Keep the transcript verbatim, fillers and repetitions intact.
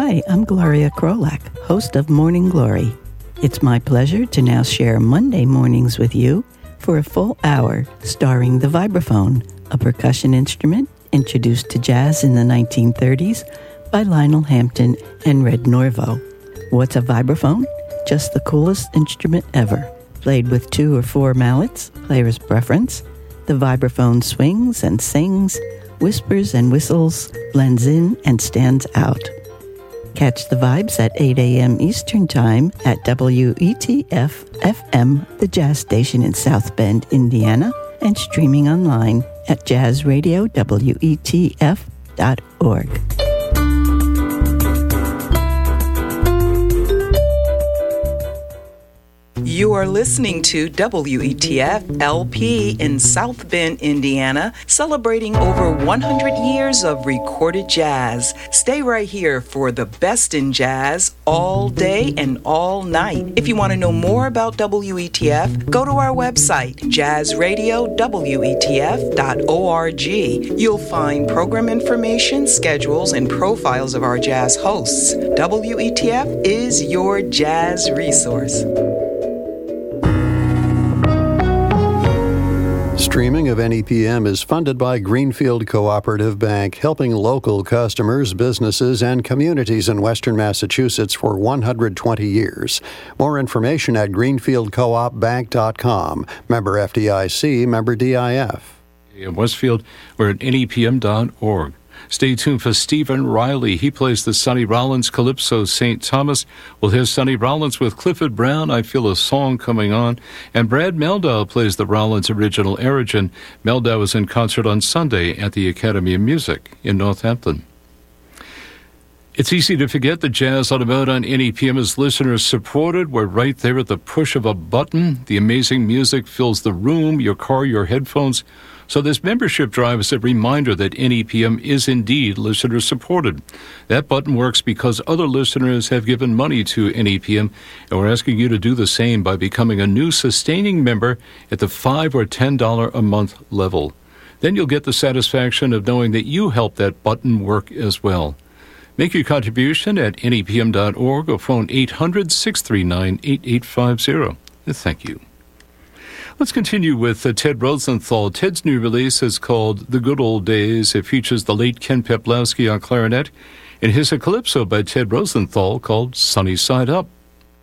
Hi, I'm Gloria Krolak, host of Morning Glory. It's my pleasure to now share Monday mornings with you for a full hour starring the vibraphone, a percussion instrument introduced to jazz in the nineteen thirties by Lionel Hampton and Red Norvo. What's a vibraphone? Just the coolest instrument ever. Played with two or four mallets, player's preference. The vibraphone swings and sings, whispers and whistles, blends in and stands out. Catch the vibes at eight a.m. Eastern Time at W E T F F M, the jazz station in South Bend, Indiana, and streaming online at jazz radio W E T F dot org. You are listening to W E T F L P in South Bend, Indiana, celebrating over one hundred years of recorded jazz. Stay right here for the best in jazz all day and all night. If you want to know more about W E T F, go to our website, jazz radio W E T F dot org. You'll find program information, schedules, and profiles of our jazz hosts. W E T F is your jazz resource. Streaming of N E P M is funded by Greenfield Cooperative Bank, helping local customers, businesses, and communities in Western Massachusetts for one hundred twenty years. More information at greenfield coop bank dot com. Member F D I C, member D I F. In Westfield, we're at N E P M dot org. Stay tuned for Stephen Riley. He plays the Sonny Rollins Calypso Saint Thomas. We'll hear Sonny Rollins with Clifford Brown, I Feel a Song Coming On. And Brad Mehldau plays the Rollins original Erigen. Mehldau is in concert on Sunday at the Academy of Music in Northampton. It's easy to forget that Jazz Out About on N E P M is listener-supported. We're right there at the push of a button. The amazing music fills the room, your car, your headphones. So this membership drive is a reminder that N E P M is indeed listener-supported. That button works because other listeners have given money to N E P M, and we're asking you to do the same by becoming a new sustaining member at the five dollars or ten dollars a month level. Then you'll get the satisfaction of knowing that you helped that button work as well. Make your contribution at N E P M dot org or phone eight hundred, six three nine, eight eight five zero. Thank you. Let's continue with uh, Ted Rosenthal. Ted's new release is called The Good Old Days. It features the late Ken Peplowski on clarinet, and here's a calypso by Ted Rosenthal called Sunny Side Up.